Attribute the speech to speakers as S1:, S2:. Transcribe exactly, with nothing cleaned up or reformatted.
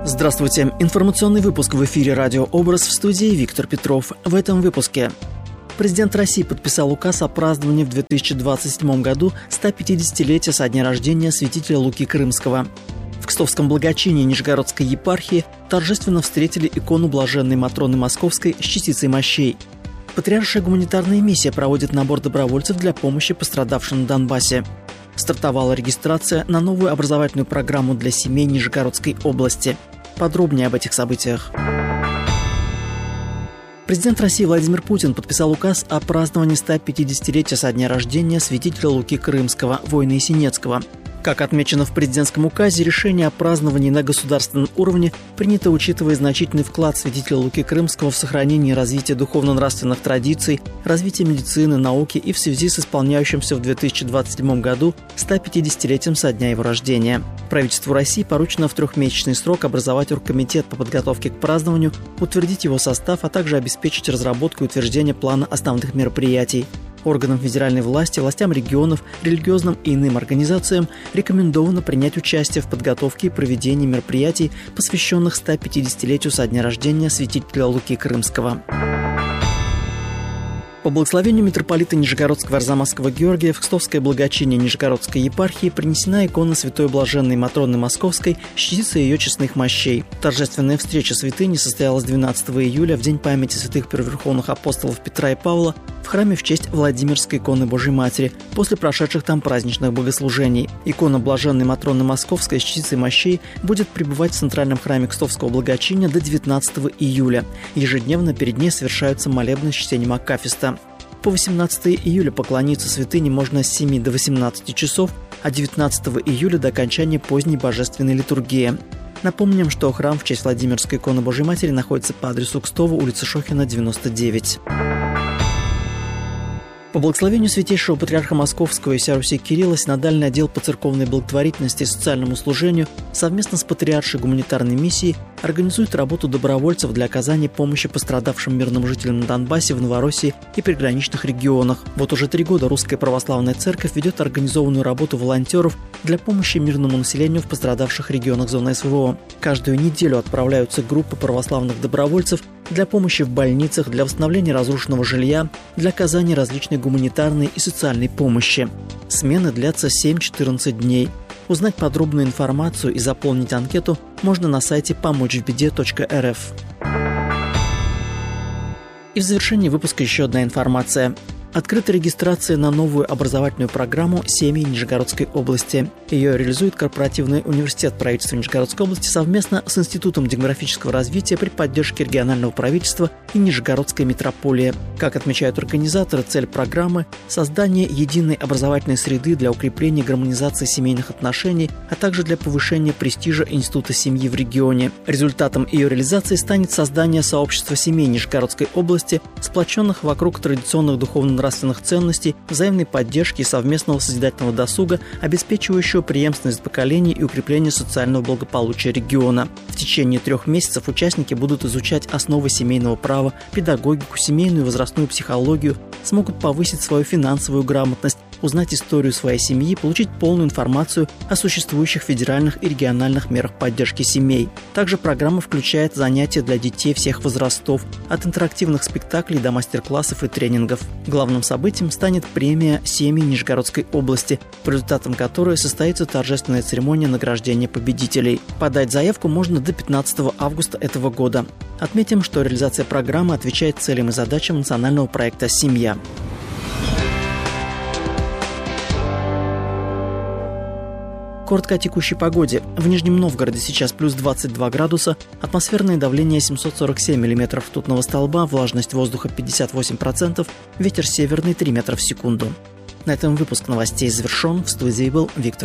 S1: Здравствуйте. Информационный выпуск в эфире «Радио Образ», в студии Виктор Петров. В этом выпуске. Президент России подписал указ о праздновании в две тысячи двадцать седьмом году сто пятидесятилетия со дня рождения святителя Луки Крымского. В Кстовском благочинии Нижегородской епархии торжественно встретили икону блаженной Матроны Московской с частицей мощей. Патриаршая гуманитарная миссия проводит набор добровольцев для помощи пострадавшим на Донбассе. Стартовала регистрация на новую образовательную программу для семей Нижегородской области. Подробнее об этих событиях. Президент России Владимир Путин подписал указ о праздновании сто пятидесятилетия со дня рождения святителя Луки Крымского, воина Есенецкого. Как отмечено в президентском указе, решение о праздновании на государственном уровне принято, учитывая значительный вклад святителя Луки Крымского в сохранение и развитие духовно-нравственных традиций, развитие медицины, науки и в связи с исполняющимся в две тысячи двадцать седьмом году сто пятидесятилетием со дня его рождения. Правительству России поручено в трехмесячный срок образовать оргкомитет по подготовке к празднованию, утвердить его состав, а также обеспечить разработку и утверждение плана основных мероприятий. Органам федеральной власти, властям регионов, религиозным и иным организациям рекомендовано принять участие в подготовке и проведении мероприятий, посвященных сто пятидесятилетию со дня рождения святителя Луки Крымского. По благословению митрополита Нижегородского Арзамасского Георгия в Кстовское благочиние Нижегородской епархии принесена икона святой блаженной Матроны Московской с частицей ее честных мощей. Торжественная встреча святыни состоялась двенадцатого июля в день памяти святых первоверховных апостолов Петра и Павла в храме в честь Владимирской иконы Божьей Матери после прошедших там праздничных богослужений. Икона блаженной Матроны Московской с частицей мощей будет пребывать в центральном храме Кстовского благочиния до девятнадцатого июля. Ежедневно перед ней совершаются молебны с чтением акафиста. По восемнадцатого июля поклониться святыне можно с семи до восемнадцати часов, а девятнадцатого июля до окончания поздней божественной литургии. Напомним, что храм в честь Владимирской иконы Божьей Матери находится по адресу Кстово, улица Шохина, девяносто девять. По благословению святейшего патриарха Московского и всея Руси Кирилла Синодальный отдел по церковной благотворительности и социальному служению совместно с Патриаршей гуманитарной миссией организует работу добровольцев для оказания помощи пострадавшим мирным жителям на Донбассе, в Новороссии и приграничных регионах. Вот уже три года Русская Православная Церковь ведет организованную работу волонтеров для помощи мирному населению в пострадавших регионах зоны СВО. Каждую неделю отправляются группы православных добровольцев для помощи в больницах, для восстановления разрушенного жилья, для оказания различной гуманитарной и социальной помощи. Смены длятся семь-четырнадцать дней. Узнать подробную информацию и заполнить анкету можно на сайте помочь в беде точка эр эф. И в завершении выпуска еще одна информация. Открыта регистрация на новую образовательную программу «Семьи Нижегородской области». Ее реализует корпоративный университет правительства Нижегородской области совместно с Институтом демографического развития при поддержке регионального правительства и Нижегородской метрополии. Как отмечают организаторы, цель программы – создание единой образовательной среды для укрепления гармонизации семейных отношений, а также для повышения престижа Института семьи в регионе. Результатом ее реализации станет создание сообщества семей Нижегородской области, сплоченных вокруг традиционных духовно-нравственных ценностей, взаимной поддержки и совместного созидательного досуга, обеспечивающего преемственность поколений и укрепление социального благополучия региона. В течение трех месяцев участники будут изучать основы семейного права, педагогику, семейную и возрастную психологию, смогут повысить свою финансовую грамотность, узнать историю своей семьи, получить полную информацию о существующих федеральных и региональных мерах поддержки семей. Также программа включает занятия для детей всех возрастов, от интерактивных спектаклей до мастер-классов и тренингов. Главным событием станет премия «Семьи Нижегородской области», по результатам которой состоится торжественная церемония награждения победителей. Подать заявку можно до пятнадцатого августа этого года. Отметим, что реализация программы отвечает целям и задачам национального проекта «Семья». Коротко о текущей погоде. В Нижнем Новгороде сейчас плюс двадцать два градуса, атмосферное давление семьсот сорок семь миллиметров ртутного столба, влажность воздуха пятьдесят восемь процентов, ветер северный три метра в секунду. На этом выпуск новостей завершен. В студии был Виктор